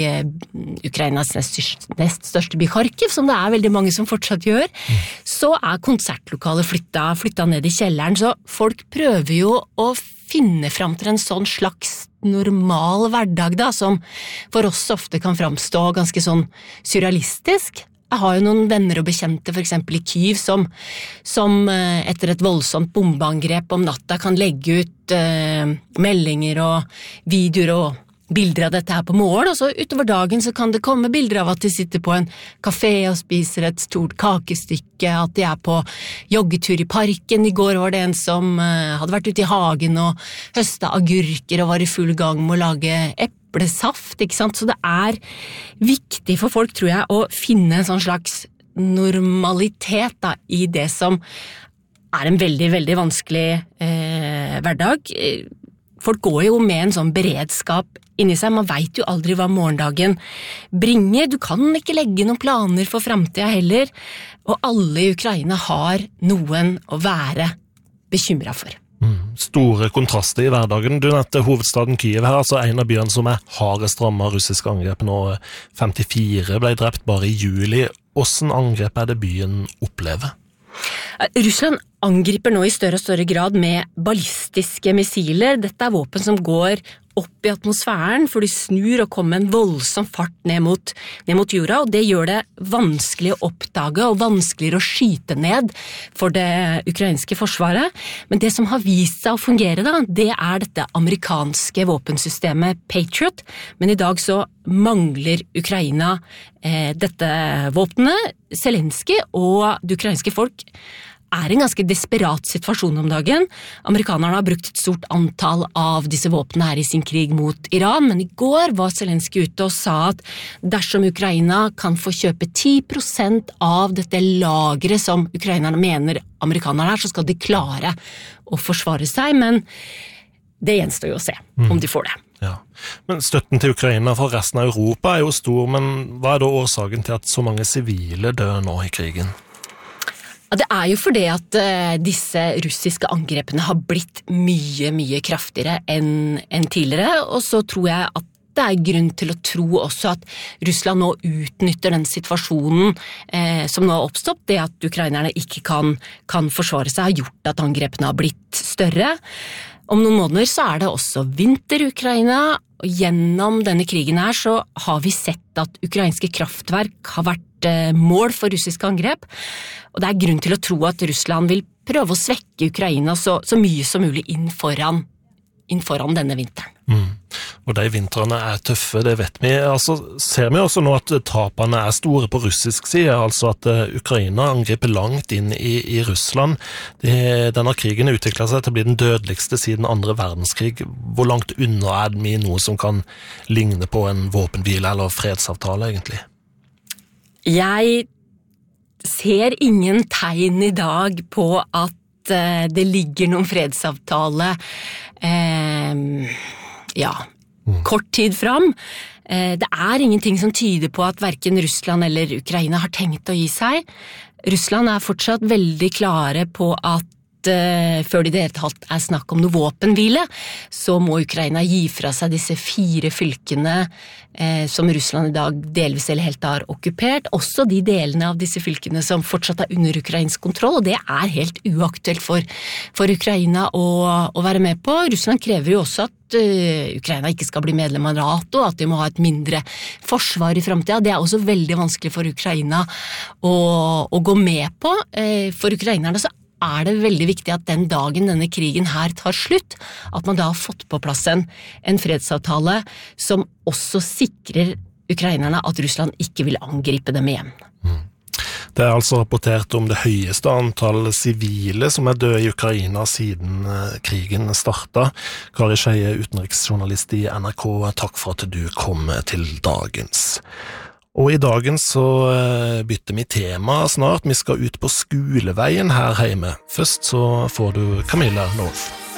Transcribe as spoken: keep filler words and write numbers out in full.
Ukrainas nest største, nest største by Kharkiv, som det er veldig mange som fortsatt gjør, mm. så er konsertlokalet flytta, flytta ned i kjelleren, så folk prøver jo å finne frem til en sånn slags normal hverdag da, som for oss ofte kan framstå ganske sånn surrealistisk. Jeg har jo noen venner og bekjente, for eksempel i Kyiv, som, som etter et voldsomt bombeangrep om natta kan legge ut eh, meldinger og videoer og bilder av dette her på morgen, og så utover dagen så kan det komme bilder av at de sitter på en kafé og spiser et stort kakestykke, at de er på joggetur i parken. I går var det en som eh, hadde vært ute i hagen og høstet agurker og var i full gang med å lage eplesaft, ikke sant? Så det er viktig for folk, tror jeg, å finne en sånn slags normalitet da, i det som er en veldig, veldig vanskelig eh, hverdag. Folk går jo med en sånn beredskap inni seg, man vet jo aldri hva morgendagen bringer, du kan ikke legge noen planer for fremtiden heller, og alle i Ukraina har noen å være bekymret for. Mm. Store kontraster i hverdagen. Du nevnte hovedstaden Kyiv her, altså en av byene som er hardest rammet av russiske angrep nå. femtifire ble drept bare i juli. Hvordan angrep er det byen opplever? Russland angriper nå i større og større grad med ballistiske missiler. Dette er våpen som går opp i atmosfæren, for de snur og kommer med en voldsom fart ned mot, ned mot jorda, og det gjør det vanskelig å oppdage og vanskeligere å skyte ned for det ukrainske forsvaret. Men det som har vist seg å fungere da, det er dette amerikanske våpensystemet Patriot, men i dag så mangler Ukraina eh, dette våpenet. Zelensky og det ukrainske folk er en ganske desperat situasjon om dagen. Amerikanerne har brukt et stort antall av disse våpnene her i sin krig mot Iran, men i går var Zelensky ute og sa at dersom Ukraina kan få kjøpe ti prosent av dette lageret som ukrainerne mener amerikanerne er, så skal de klare å forsvare seg, men det gjenstår jo å se om de får det. Ja. Men støtten til Ukraina for resten av Europa er jo stor, men hva er da årsaken til at så mange sivile dør nå i krigen? Ja, det er jo fordi at uh, disse russiske angrepene har blitt mye, mye kraftigere enn, enn tidligere, og så tror jeg at det er grunn til å tro også at Russland nå utnytter den situasjonen eh, som nå har oppstått, det at ukrainerne ikke kan, kan forsvare seg, har gjort at angrepene har blitt større. Om noen måneder så er det også vinter i Ukraina, og gjennom denne krigen her så har vi sett at ukrainske kraftverk har vært eh, mål for russiske angrep, og det er grunn til å tro at Russland vil prøve å svekke Ukraina så, så mye som mulig inn foran, inn foran denne vinteren. Mm. Og de vintrene er tøffe, det vet vi. Altså, ser vi også nå at tapene er store på russisk side, altså at uh, Ukraina angriper langt inn i, i Russland. Det, denne krigen utviklet seg til å bli den dødeligste siden andre verdenskrig. Hvor langt unna er vi noe som kan ligne på en våpenhvile eller fredsavtale egentlig? Jeg ser ingen tegn i dag på at uh, det ligger noen fredsavtale eh, ja, kort tid fram. Det er ingenting som tyder på at hverken Russland eller Ukraina har tenkt å gi seg. Russland er fortsatt veldig klare på at uh, før det i det hele tatt er snakk om noe våpenhvile, så må Ukraina gi fra seg disse fire fylkene uh, som Russland i dag delvis eller helt har okkupert, også de delene av disse fylkene som fortsatt er under ukrainsk kontroll, og det er helt uaktuelt for, for Ukraina å, å være med på. Russland krever jo også at Ukraina ikke skal bli medlem av NATO, at de må ha et mindre forsvar i fremtiden. Det er også veldig vanskelig for Ukraina å, å gå med på. For ukrainerne så er det veldig viktig at den dagen denne krigen her tar slutt, at man da har fått på plass en, en fredsavtale som også sikrer ukrainerne at Russland ikke vil angripe dem igjen. Mm. Det er altså rapportert om det høyeste antall sivile som er døde i Ukraina siden krigen startet. Kari Skeie, utenriksjournalist i N R K, takk for at du kom til dagens. Og i dagens så bytter vi tema snart. Vi skal ut på skoleveien her hjemme. Først så får du Camilla North.